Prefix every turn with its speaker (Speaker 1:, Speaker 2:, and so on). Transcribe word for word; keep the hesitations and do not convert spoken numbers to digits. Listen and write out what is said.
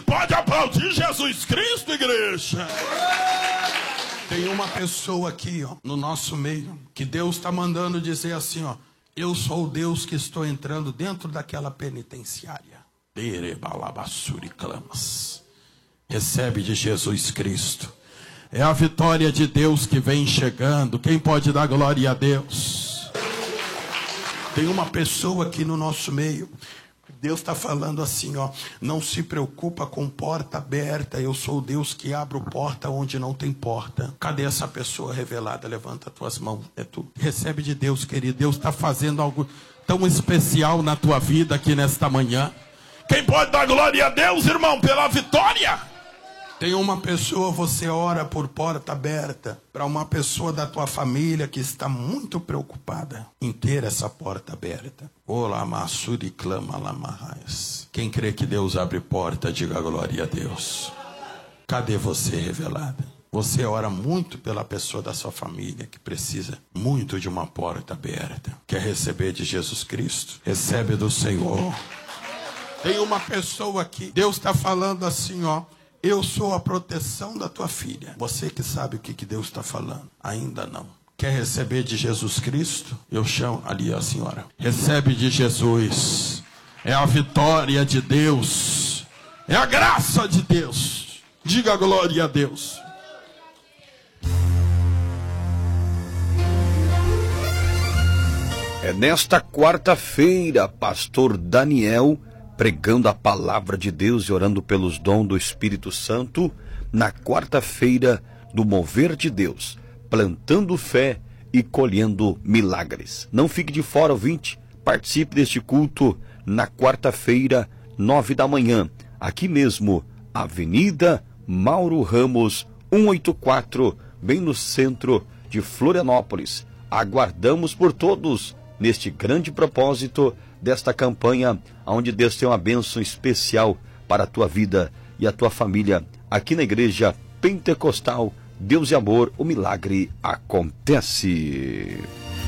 Speaker 1: pode aplaudir Jesus Cristo, igreja?
Speaker 2: Tem uma pessoa aqui, ó, no nosso meio, que Deus está mandando dizer assim, ó: eu sou o Deus que estou entrando dentro daquela penitenciária. Derebalabassuri clamas. Recebe de Jesus Cristo. É a vitória de Deus que vem chegando. Quem pode dar glória a Deus? Tem uma pessoa aqui no nosso meio. Deus está falando assim, ó: não se preocupa com porta aberta. Eu sou o Deus que abro porta onde não tem porta. Cadê essa pessoa revelada? Levanta as tuas mãos. É tu. Recebe de Deus, querido. Deus está fazendo algo tão especial na tua vida aqui nesta manhã.
Speaker 1: Quem pode dar glória a Deus, irmão, pela vitória?
Speaker 2: Tem uma pessoa, você ora por porta aberta para uma pessoa da tua família que está muito preocupada em ter essa porta aberta. Olá, Massuri clama lamarrais. Quem crê que Deus abre porta, diga glória a Deus. Cadê você revelada? Você ora muito pela pessoa da sua família que precisa muito de uma porta aberta. Quer receber de Jesus Cristo? Recebe do Senhor. Tem uma pessoa aqui, Deus está falando assim, ó: eu sou a proteção da tua filha. Você que sabe o que, que Deus está falando. Ainda não. Quer receber de Jesus Cristo? Eu chamo ali a senhora. Recebe de Jesus. É a vitória de Deus. É a graça de Deus. Diga glória a Deus.
Speaker 3: É nesta quarta-feira, pastor Daniel pregando a palavra de Deus e orando pelos dons do Espírito Santo, na quarta-feira do mover de Deus, plantando fé e colhendo milagres. Não fique de fora, ouvinte, participe deste culto na quarta-feira, nove da manhã, aqui mesmo, Avenida Mauro Ramos, cento e oitenta e quatro, bem no centro de Florianópolis. Aguardamos por todos neste grande propósito desta campanha, onde Deus tem uma bênção especial para a tua vida e a tua família. Aqui na Igreja Pentecostal Deus e Amor, o milagre acontece.